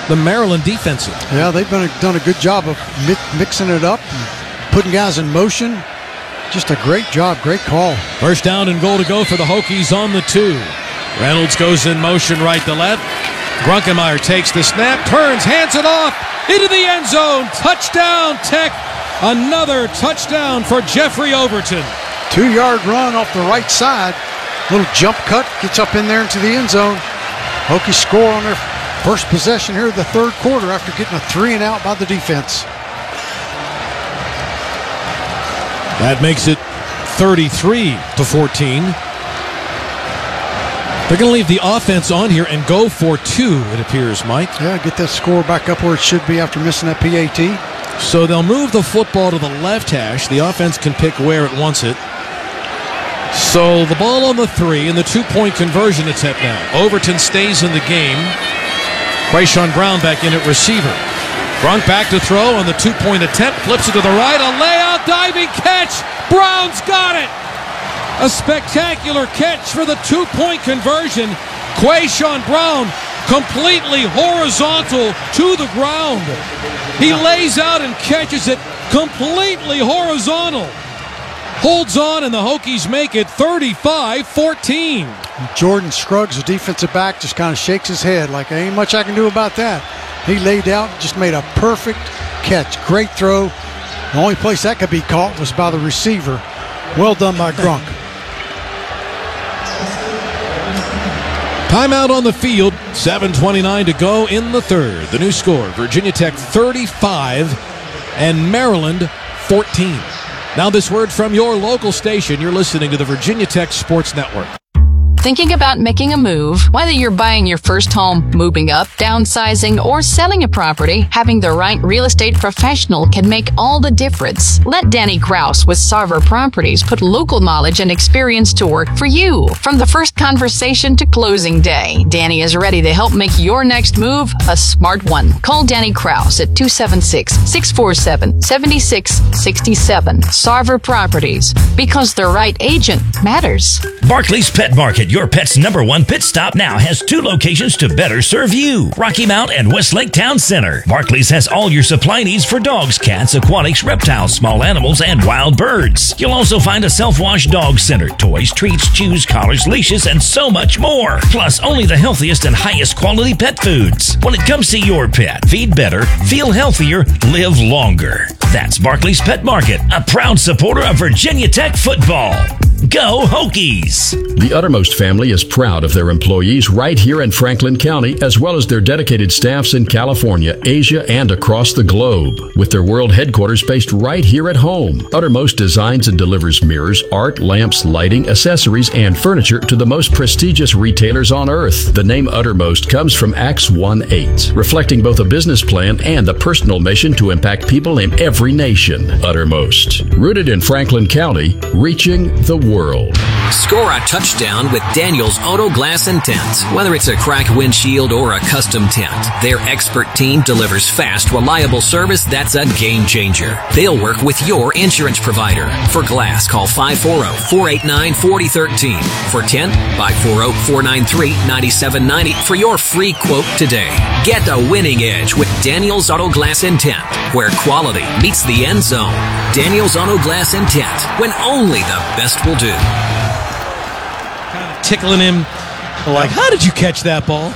the Maryland defensive. Yeah, they've done a good job of mixing it up and putting guys in motion. Just a great job, great call. First down and goal to go for the Hokies on the 2. Reynolds goes in motion right to left. Grunkemeyer takes the snap, turns, hands it off into the end zone. Touchdown, Tech. Another touchdown for Jeffrey Overton. 2-yard run off the right side. Little jump cut, gets up in there into the end zone. Hokies score on their first possession here of the third quarter after getting a 3-and-out by the defense. That makes it 33-14. They're going to leave the offense on here and go for 2, it appears, Mike. Yeah, get that score back up where it should be after missing that PAT. So they'll move the football to the left hash. The offense can pick where it wants it. So the ball on the 3 and the 2-point conversion attempt now. Overton stays in the game. Quayshawn Brown back in at receiver. Grunk back to throw on the 2-point attempt. Flips it to the right. A layout, diving catch. Brown's got it. A spectacular catch for the 2-point conversion. Quayshawn Brown completely horizontal to the ground. He lays out and catches it completely horizontal. Holds on, and the Hokies make it 35-14. Jordan Scruggs, the defensive back, just kind of shakes his head like, there ain't much I can do about that. He laid out, just made a perfect catch. Great throw. The only place that could be caught was by the receiver. Well done by Grunk. Timeout on the field. 7:29 to go in the third. The new score, Virginia Tech 35 and Maryland 14. Now this word from your local station. You're listening to the Virginia Tech Sports Network. Thinking about making a move? Whether you're buying your first home, moving up, downsizing, or selling a property, having the right real estate professional can make all the difference. Let Danny Kraus with Sarver Properties put local knowledge and experience to work for you. From the first conversation to closing day, Danny is ready to help make your next move a smart one. Call Danny Kraus at 276-647-7667. Sarver Properties, because the right agent matters. Barclays Pet Market, your pet's #1 pit stop, now has 2 locations to better serve you. Rocky Mount and Westlake Town Center. Barclays has all your supply needs for dogs, cats, aquatics, reptiles, small animals, and wild birds. You'll also find a self-wash dog center, toys, treats, chews, collars, leashes, and so much more. Plus, only the healthiest and highest quality pet foods. When it comes to your pet, feed better, feel healthier, live longer. That's Barclays Pet Market, a proud supporter of Virginia Tech football. Go Hokies! The Uttermost family is proud of their employees right here in Franklin County, as well as their dedicated staffs in California, Asia, and across the globe. With their world headquarters based right here at home, Uttermost designs and delivers mirrors, art, lamps, lighting, accessories, and furniture to the most prestigious retailers on earth. The name Uttermost comes from Acts 1:8, reflecting both a business plan and the personal mission to impact people in every nation. Uttermost, rooted in Franklin County, reaching the world. Score a touchdown with Daniels Auto Glass and Tint. Whether it's a cracked windshield or a custom tint, their expert team delivers fast, reliable service that's a game changer. They'll work with your insurance provider. For glass, call 540-489-4013. For tint, 540-493-9790 for your free quote today. Get the winning edge with Daniels Auto Glass and Tint, where quality meets the end zone. Daniels Auto Glass and Tint, when only the best will do. Kind of tickling him, like, how did you catch that ball?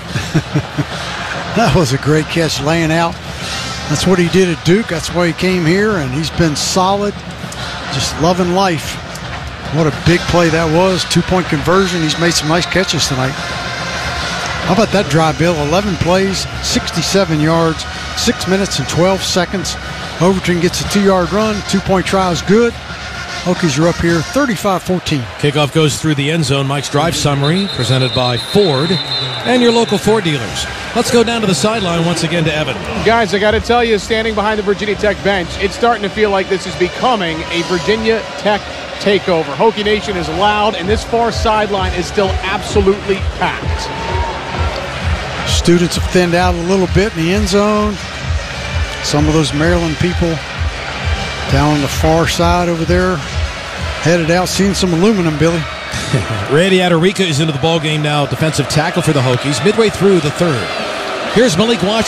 That was a great catch, laying out. That's what he did at Duke. That's why he came here, and he's been solid, just loving life. What a big play that was. 2-point conversion. He's made some nice catches tonight. How about that drive, Bill? 11 plays, 67 yards, 6 minutes and 12 seconds. Overton gets a 2-yard run. 2-point try is good. Hokies are up here 35-14. Kickoff goes through the end zone. Mike's drive summary presented by Ford and your local Ford dealers. Let's go down to the sideline once again to Evan. Guys, I got to tell you, standing behind the Virginia Tech bench, it's starting to feel like this is becoming a Virginia Tech takeover. Hokie Nation is loud, and this far sideline is still absolutely packed. Students have thinned out a little bit in the end zone. Some of those Maryland people down on the far side over there, headed out, seeing some aluminum, Billy. Randy Adarica is into the ballgame now, defensive tackle for the Hokies, midway through the third. Here's Malik Washington.